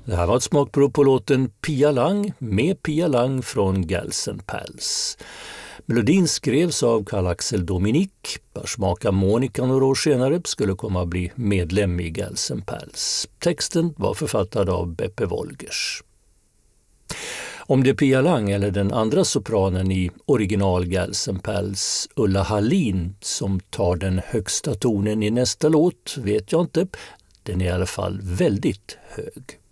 Det här var ett smakprov på låten Pia Lang med Pia Lang från Gelsen Pals. Melodin skrevs av Carl-Axel Dominique, vars maka Monica några år senare skulle komma att bli medlem i Gelsen Pals. Texten var författad av Beppe Wolgers. Om det är Pia Lang eller den andra sopranen i original Gelsen Pals, Ulla Hallin, som tar den högsta tonen i nästa låt vet jag inte. Den är i alla fall väldigt hög.